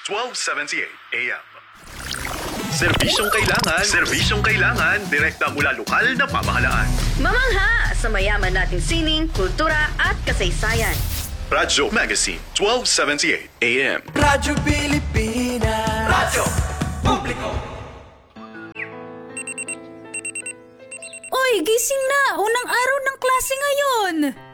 1278 AM. Serbisyong kailangan, direkta mula lokal na pamahalaan. Mamangha sa mayaman nating sining, kultura at kasaysayan. Radyo Magazine 1278 AM. Radyo Pilipinas. Radyo Publiko. Oy, gising na! Unang araw ng klase ngayon!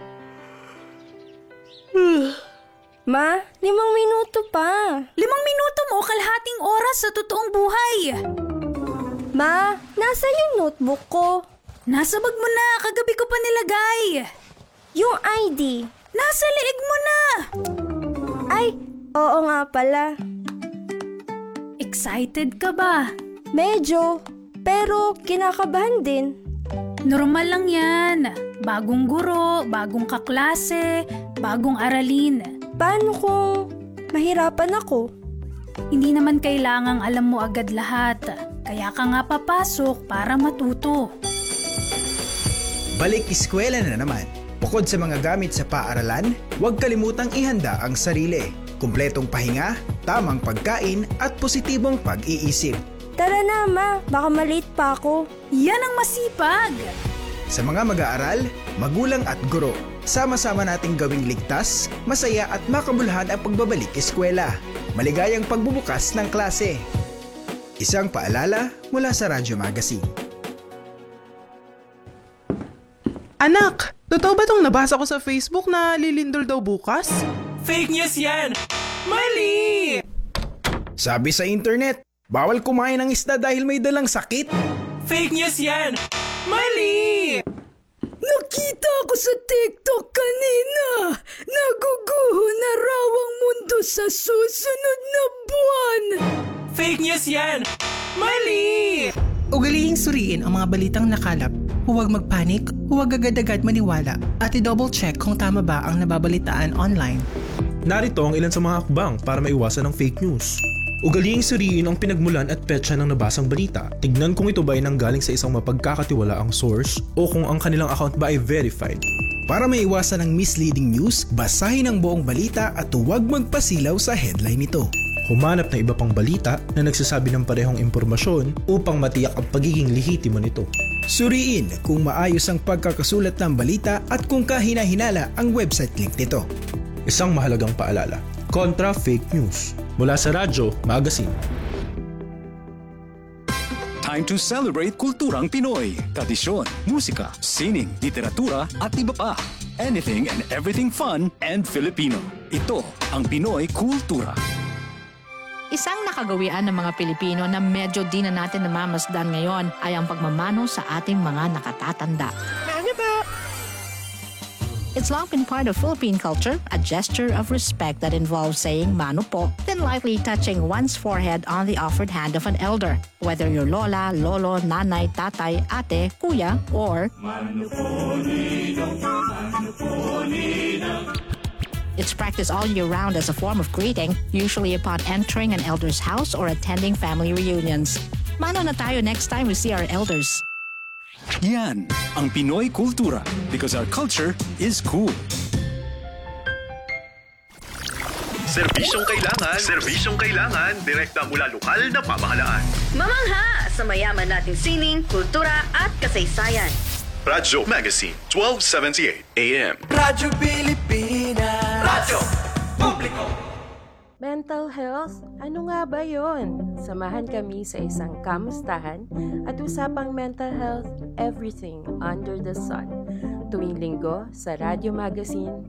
Ma, 5 minuto pa. 5 minuto mo, kalahating oras sa totoong buhay. Ma, nasa yung notebook ko. Nasa bag mo na, kagabi ko pa nilagay. Yung ID. Nasa leeg mo na. Ay, oo nga pala. Excited ka ba? Medyo, pero kinakabahan din. Normal lang yan. Bagong guro, bagong kaklase, bagong aralin. Paano kung mahirapan ako? Hindi naman kailangang alam mo agad lahat. Kaya ka nga papasok para matuto. Balik eskwela na naman. Bukod sa mga gamit sa paaralan, huwag kalimutang ihanda ang sarili. Kumpletong pahinga, tamang pagkain at positibong pag-iisip. Tara na, Ma. Baka maliit pa ako. Yan ang masipag! Sa mga mag-aaral, magulang at guro, sama-sama nating gawing ligtas, masaya at makabuluhan ang pagbabalik eskwela. Maligayang pagbubukas ng klase. Isang paalala mula sa Radyo Magazine. Anak, totoo ba tong nabasa ko sa Facebook na lilindol daw bukas? Fake news yan! Mali! Sabi sa internet, bawal kumain ng isda dahil may dalang sakit. Fake news yan! Mali! Nakita ko sa TikTok kanina. Naguguho na raw ang mundo sa susunod na buwan. Fake news yan! Mali! Ugalihing suriin ang mga balitang nakalap. Huwag magpanik, huwag agad-agad maniwala, at i-double check kung tama ba ang nababalitaan online. Narito ang ilan sa mga hakbang para maiwasan ang fake news. Ugalihing suriin ang pinagmulan at petsa ng nabasang balita. Tignan kung ito ba ay nanggaling sa isang mapagkakatiwalaang source o kung ang kanilang account ba ay verified. Para maiwasan ang misleading news, basahin ang buong balita at huwag magpasilaw sa headline nito. Humanap ng iba pang balita na nagsasabi ng parehong impormasyon upang matiyak ang pagiging lehitimo nito. Suriin kung maayos ang pagkakasulat ng balita at kung kahina-hinala ang website link nito. Isang mahalagang paalala, kontra fake news. Mula sa Radyo Magazine. Time to celebrate kulturang Pinoy. Tradisyon, musika, sining, literatura at iba pa. Anything and everything fun and Filipino. Ito ang Pinoy Kultura. Isang nakagawian ng mga Pilipino na medyo di na natin namamasdan ngayon ay ang pagmamano sa ating mga nakatatanda. It's long been part of Philippine culture, a gesture of respect that involves saying mano po, then lightly touching one's forehead on the offered hand of an elder, whether you're lola, lolo, nanay, tatay, ate, kuya, or mano po ninong, mano po ninong. It's practiced all year round as a form of greeting, usually upon entering an elder's house or attending family reunions. Mano na tayo next time we see our elders. Yan ang Pinoy Kultura because our culture is cool. Serbisyong kailangan, direkta mula lokal na pamahalaan. Mamangha sa mayaman nating sining, kultura at kasaysayan. Radyo Magazine 1278 AM. Radyo Pilipinas. Radyo Publiko. Mental health? Ano nga ba yon? Samahan kami sa isang kamustahan at usapang mental health, everything under the sun. Tuwing linggo sa Radio Magazine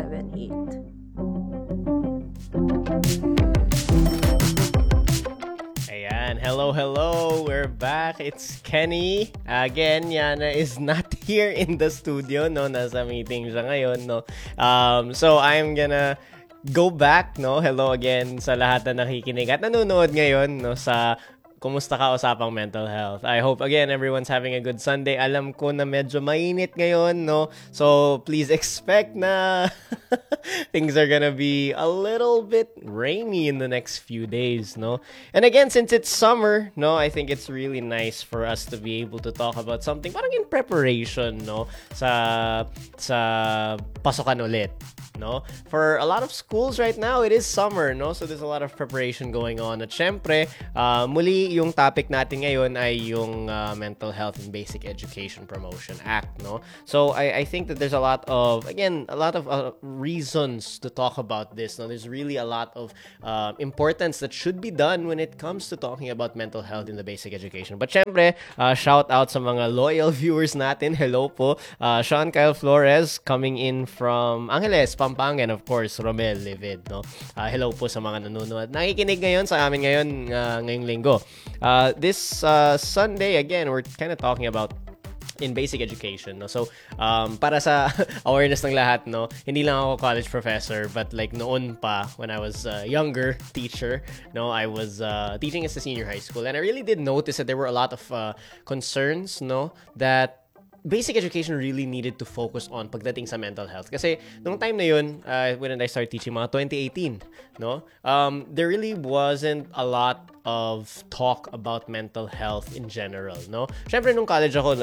1278. Ayan, hello. We're back. It's Kenny. Again, Yana is not here in the studio, no? Nasa meeting siya ngayon, no? So I'm gonna go back, no? Hello again sa lahat na nakikinig at nanonood ngayon, no, sa Kumusta ka usapang mental health. I hope again everyone's having a good Sunday. Alam ko na medyo mainit ngayon, no? So please expect na things are gonna be a little bit rainy in the next few days, no? And again, since it's summer, no, I think it's really nice for us to be able to talk about something parang in preparation, no, sa pasukan ulit. no? For a lot of schools right now, it is summer, no? So there's a lot of preparation going on. At syempre, muli yung topic natin ngayon ay yung Mental Health and Basic Education Promotion Act, no? So I think that there's a lot of reasons to talk about this, no? There's really a lot of importance that should be done when it comes to talking about mental health in the basic education. But syempre, shout out sa mga loyal viewers natin. Hello po. Sean Kyle Flores coming in from Angeles, Pampanga, and of course, Romel Livid, no? Hello po sa mga nanonood. Nakikinig ngayon sa amin ngayong linggo. This Sunday, again, we're kind of talking about in basic education, no? So, para sa awareness ng lahat, no? Hindi lang ako college professor, but like noon pa, when I was a younger teacher, no? I was teaching as a senior high school, and I really did notice that there were a lot of concerns, no? That basic education really needed to focus on pagdating sa mental health. Kasi nung time na yun, when I started teaching, mga 2018, no? There really wasn't a lot of talk about mental health in general, no? Syempre nung college ako,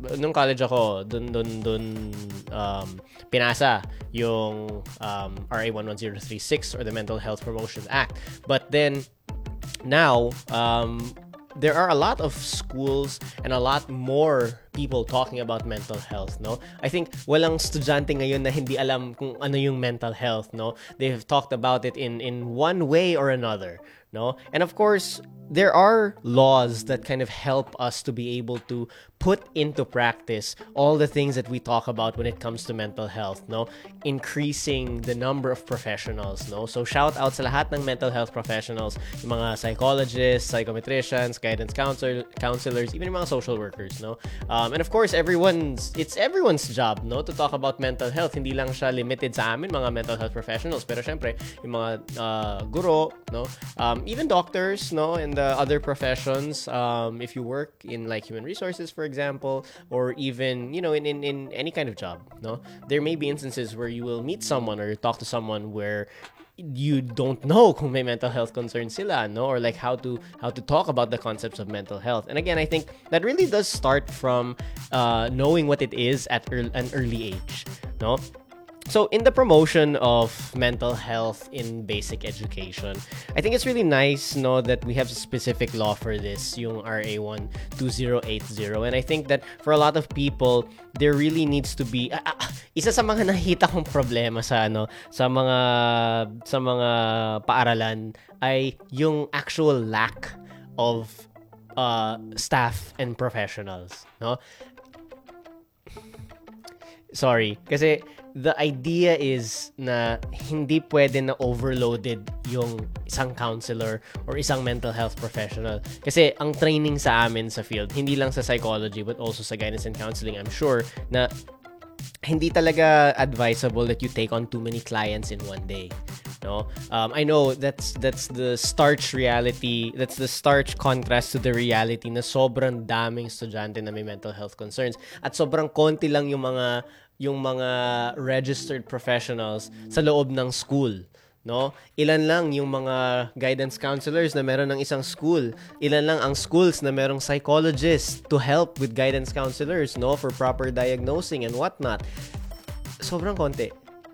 dun pinasa yung RA 11036 or the Mental Health Promotion Act. But then now, there are a lot of schools and a lot more people talking about mental health, no? I think walang estudyante ngayon na hindi alam kung ano yung mental health, no? They've talked about it in one way or another, no? And of course, there are laws that kind of help us to be able to put into practice all the things that we talk about when it comes to mental health, no? Increasing the number of professionals, no? So shout out sa lahat ng mental health professionals, yung mga psychologists, psychometricians, guidance counselors, even yung mga social workers, no? And of course, it's everyone's job, no, to talk about mental health. Hindi lang siya limited sa amin, mga mental health professionals, pero syempre, yung mga guro, no? Even doctors, no, and the other professions, if you work in like human resources, for example, or even, you know, in any kind of job, no, there may be instances where you will meet someone or talk to someone where you don't know kung may mental health concerns sila, no, or like how to talk about the concepts of mental health. And again, I think that really does start from knowing what it is at an early age, no. So in the promotion of mental health in basic education, I think it's really nice, no, that we have a specific law for this, yung RA 12080. And I think that for a lot of people, there really needs to be isa sa mga nakita kong problema sa mga paaralan ay yung actual lack of staff and professionals, no? Sorry, kasi the idea is na hindi pwede na overloaded yung isang counselor or isang mental health professional. Kasi ang training sa amin sa field, hindi lang sa psychology but also sa guidance and counseling, I'm sure na hindi talaga advisable that you take on too many clients in one day. No, I know that's the starch reality. That's the starch contrast to the reality na sobrang daming estudyante na may mental health concerns at sobrang konti lang yung mga registered professionals sa loob ng school, no? Ilan lang yung mga guidance counselors na meron ng isang school. Ilan lang ang schools na merong psychologists to help with guidance counselors, no, for proper diagnosing and whatnot. Sobrang konti.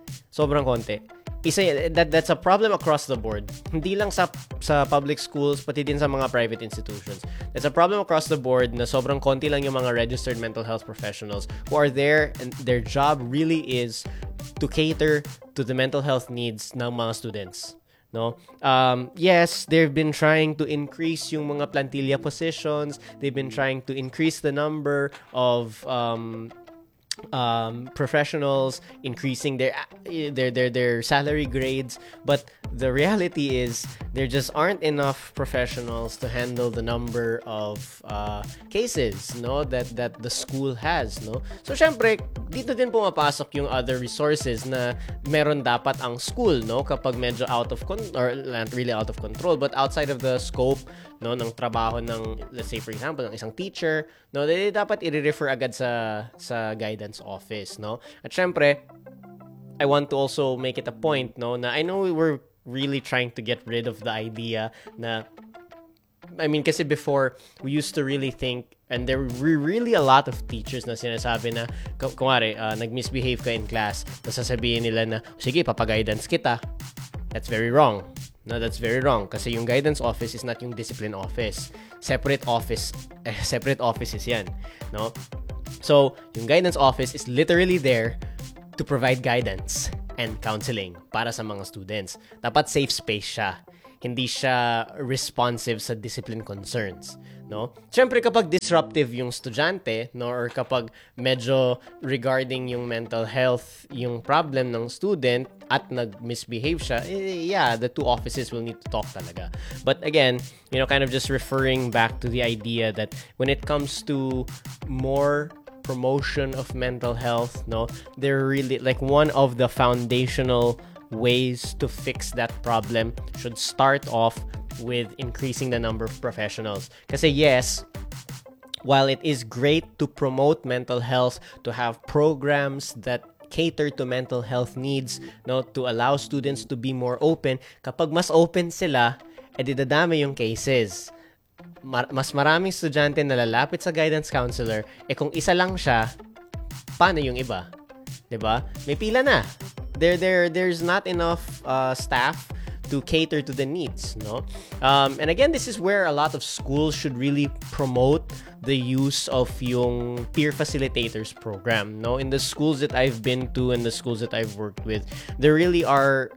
That's a problem across the board. Hindi lang sa public schools, pati din sa mga private institutions. That's a problem across the board na sobrang konti lang yung mga registered mental health professionals who are there, and their job really is to cater to the mental health needs ng mga students. No? Yes, they've been trying to increase yung mga plantilla positions. They've been trying to increase the number of professionals, increasing their salary grades, but the reality is there just aren't enough professionals to handle the number of cases, no, that the school has, no. So syempre dito din pumapasok yung other resources na meron dapat ang school, no, kapag medyo out of or not really out of control but outside of the scope, no, ng trabaho ng, let's say for example, ng isang teacher, no, dapat i-refer agad sa guidance office, no. At syempre, I want to also make it a point, no, na I know we're really trying to get rid of the idea na I mean, kasi before, we used to really think, and there were really a lot of teachers na sinasabi na, kunwari, nag-misbehave ka in class, tapos sasabihin nila na, sige, papaguidance kita. That's very wrong. No, that's very wrong. Kasi yung guidance office is not yung discipline office. Separate offices yan. No? So, yung guidance office is literally there to provide guidance and counseling para sa mga students. Dapat safe space siya. Hindi siya responsive sa discipline concerns, no? Siyempre kapag disruptive yung estudyante, no, or kapag medyo regarding yung mental health yung problem ng student at nag-misbehave siya, yeah, the two offices will need to talk talaga. But again, kind of just referring back to the idea that when it comes to more promotion of mental health, no, they're really like one of the foundational ways to fix that problem should start off with increasing the number of professionals. Kasi yes, while it is great to promote mental health, to have programs that cater to mental health needs, no, to allow students to be more open, kapag mas open sila, dadami yung cases. Mas maraming estudyante na lalapit sa guidance counselor, kung isa lang siya, paano yung iba? 'Di ba? May pila na. There's not enough staff to cater to the needs, no? And again, this is where a lot of schools should really promote the use of yung peer facilitators program, no? In the schools that I've been to and the schools that I've worked with, they really are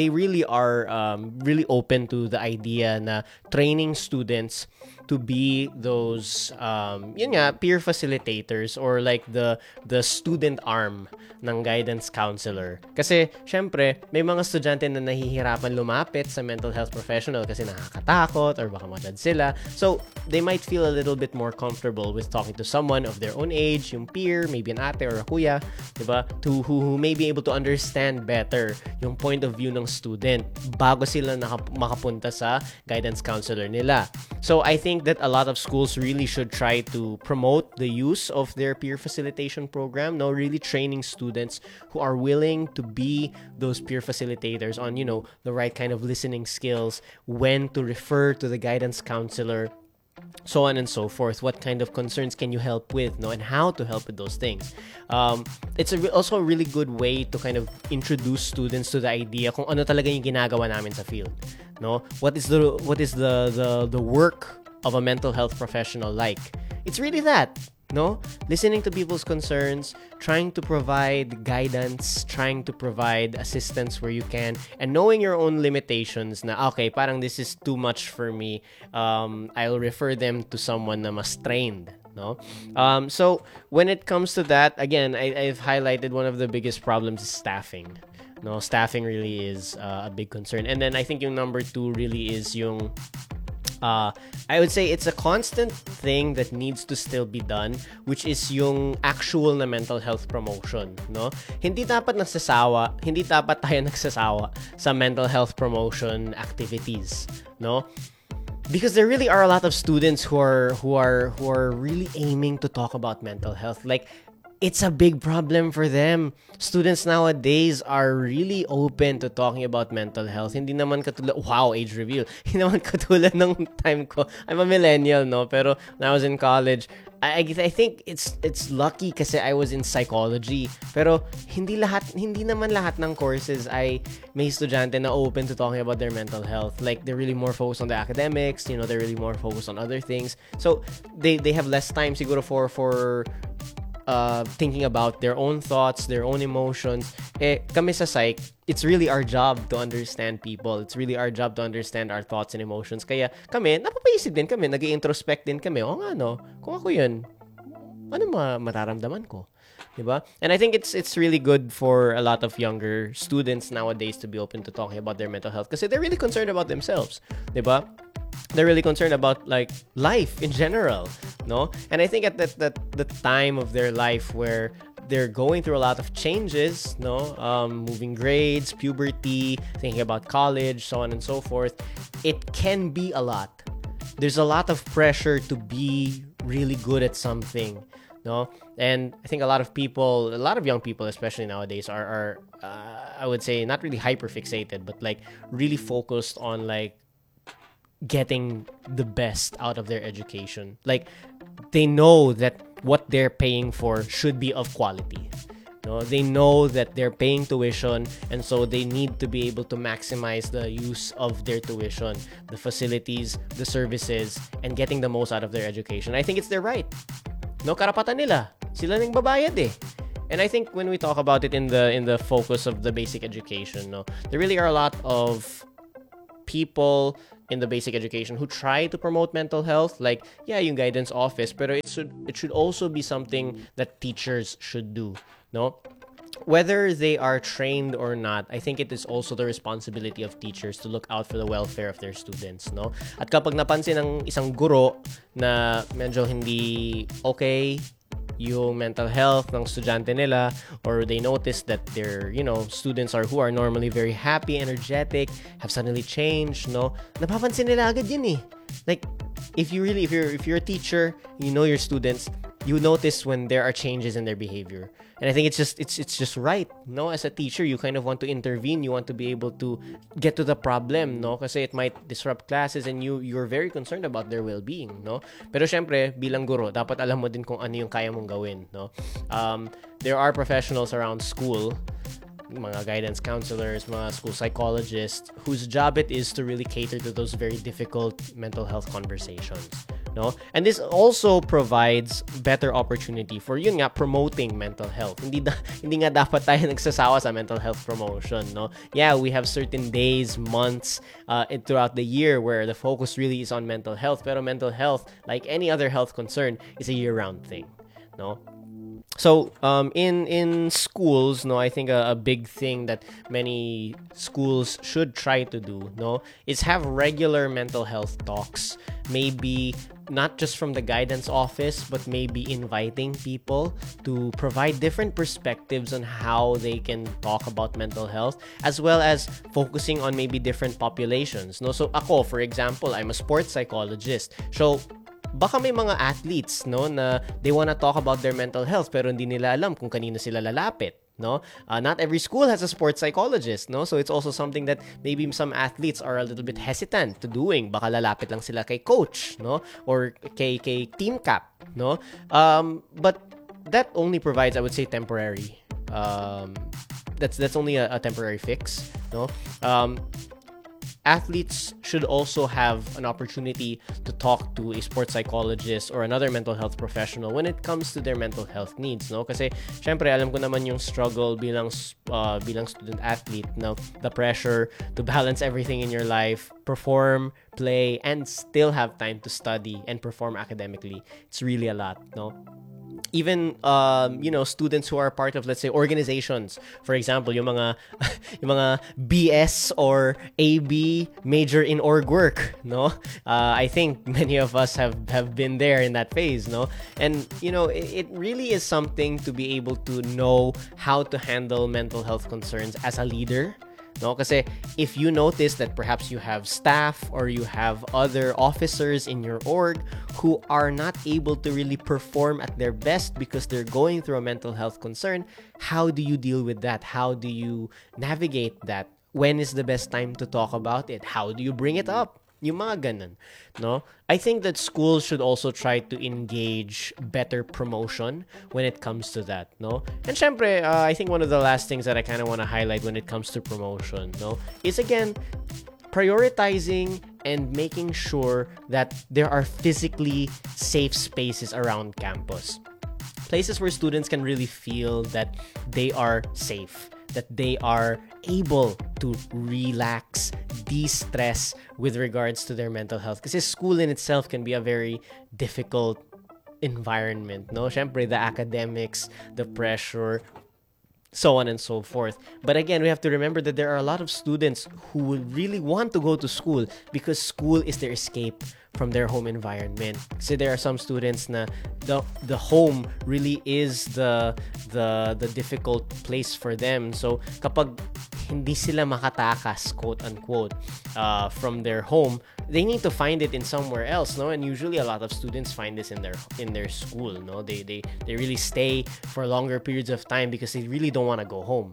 really open to the idea na training students to be those peer facilitators or like the student arm ng guidance counselor. Kasi syempre may mga estudyante na nahihirapan lumapit sa mental health professional kasi nakakatakot or baka matad sila. So they might feel a little bit more comfortable with talking to someone of their own age, yung peer, maybe an ate or a kuya, 'di ba? Who may be able to understand better yung point of view ng student bago sila makapunta sa guidance counselor nila. So I think that a lot of schools really should try to promote the use of their peer facilitation program, no, really training students who are willing to be those peer facilitators on, the right kind of listening skills, when to refer to the guidance counselor, so on and so forth. What kind of concerns can you help with, no, and how to help with those things. It's also a really good way to kind of introduce students to the idea kung ano talaga yung ginagawa namin sa field, no? What is the work of a mental health professional like? It's really that, no? Listening to people's concerns, trying to provide guidance, trying to provide assistance where you can, and knowing your own limitations na, okay, parang this is too much for me. I'll refer them to someone na mas trained, no? So when it comes to that, again, I've highlighted one of the biggest problems is staffing. No, staffing really is a big concern. And then I think yung number 2 really is yung I would say it's a constant thing that needs to still be done, which is yung actual na mental health promotion, no? Hindi dapat tayo nagsasawa sa mental health promotion activities, no? Because there really are a lot of students who are really aiming to talk about mental health. Like, it's a big problem for them. Students nowadays are really open to talking about mental health. Hindi naman katulad, wow, age reveal. Hindi naman katulad ng time ko. I'm a millennial, no? Pero when I was in college, I think it's lucky kasi I was in psychology. Pero hindi naman lahat ng courses ay may estudyante na open to talking about their mental health. Like, they're really more focused on the academics, they're really more focused on other things. So they have less time siguro for thinking about their own thoughts, their own emotions. Kami sa psych, it's really our job to understand people. It's really our job to understand our thoughts and emotions. Kaya kami, napapaisip din kami, nag-introspect din kami. O nga, no? Kung ako yun, ano mararamdaman ko? Diba? And I think it's really good for a lot of younger students nowadays to be open to talking about their mental health kasi they're really concerned about themselves. Diba? They're really concerned about like life in general, no? And I think at the time of their life where they're going through a lot of changes, no? Moving grades, puberty, thinking about college, so on and so forth, it can be a lot. There's a lot of pressure to be really good at something, no? And I think a lot of young people, especially nowadays, are I would say not really hyper fixated, but like really focused on like getting the best out of their education. Like, they know that what they're paying for should be of quality. No, they know that they're paying tuition, and so they need to be able to maximize the use of their tuition, the facilities, the services, and getting the most out of their education. I think it's their right. No, karapatan nila. Sila nang babayad eh. And I think when we talk about it in the focus of the basic education, no, there really are a lot of people in the basic education who try to promote mental health, like yung guidance office, pero it should also be something that teachers should do, no? Whether they are trained or not, I think it is also the responsibility of teachers to look out for the welfare of their students, no? At kapag napansin ng isang guro na medyo hindi okay yung mental health ng estudyante nila, or they notice that their, students who are normally very happy, energetic, have suddenly changed, no? Napapansin nila agad yun eh. Like, if you're a teacher, you know your students, you notice when there are changes in their behavior. And I think it's just right, no? As a teacher, you kind of want to intervene. You want to be able to get to the problem, no? Kasi it might disrupt classes, and you're very concerned about their well-being, no? Pero syempre, bilang guro, dapat alam mo din kung ano yung kaya mong gawin, no? There are professionals around school, mga guidance counselors, mga school psychologists, whose job it is to really cater to those very difficult mental health conversations, no? And this also provides better opportunity for promoting mental health. Hindi nga dapat tayo nagsasawa sa mental health promotion, no? Yeah, we have certain days, months throughout the year where the focus really is on mental health, pero mental health, like any other health concern, is a year-round thing, no? So, in schools, no, I think a big thing that many schools should try to do, no, is have regular mental health talks. Maybe not just from the guidance office, but maybe inviting people to provide different perspectives on how they can talk about mental health, as well as focusing on maybe different populations, no? So, ako, for example, I'm a sports psychologist. So, baka may mga athletes, no, na they wanna talk about their mental health pero hindi nila alam kung kanino sila lalapit, no? Not every school has a sports psychologist, no? So it's also something that maybe some athletes are a little bit hesitant to doing. Baka lalapit lang sila kay coach, no? Or kay team cap, no? But that only provides, I would say, temporary. That's only a temporary fix, no? Athletes should also have an opportunity to talk to a sports psychologist or another mental health professional when it comes to their mental health needs, no? Kasi syempre alam ko naman yung struggle bilang student athlete, no? The pressure to balance everything in your life, perform, play, and still have time to study and perform academically. It's really a lot, no? Even students who are part of, let's say, organizations, for example, yung mga BS or AB major in org work, no? I think many of us have been there in that phase, no? And it really is something to be able to know how to handle mental health concerns as a leader, no? Kasi if you notice that perhaps you have staff or you have other officers in your org who are not able to really perform at their best because they're going through a mental health concern, how do you deal with that? How do you navigate that? When is the best time to talk about it? How do you bring it up? Yung mga ganun, no? I think that schools should also try to engage better promotion when it comes to that, no? And syempre, I think one of the last things that I kind of want to highlight when it comes to promotion, no, is again, prioritizing and making sure that there are physically safe spaces around campus. Places where students can really feel that they are safe, that they are able to relax, de-stress with regards to their mental health. Kasi school in itself can be a very difficult environment, no? Syempre, the academics, the pressure, so on and so forth. But again, we have to remember that there are a lot of students who would really want to go to school because school is their escape from their home environment. So there are some students na the home really is the difficult place for them. So kapag hindi sila makatakas, quote unquote, from their home, they need to find it in somewhere else, no? And usually a lot of students find this in their school, no? They really stay for longer periods of time because they really don't want to go home,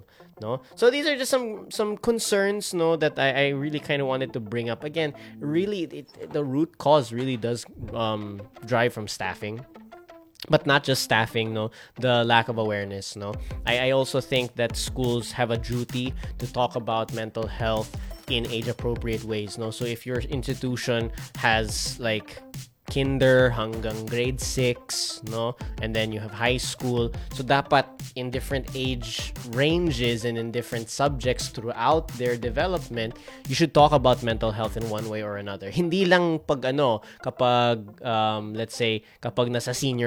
no? So these are just some concerns, no, that I really kind of wanted to bring up. Again, really, the root cause really does drive from staffing. But not just staffing, no, the lack of awareness, no. I also think that schools have a duty to talk about mental health in age-appropriate ways, no. So if your institution has like kinder hanggang grade 6, no, and then you have high school, so dapat in different age ranges and in different subjects throughout their development, you should talk about mental health in one way or another. Hindi lang kapag let's say kapag nasa senior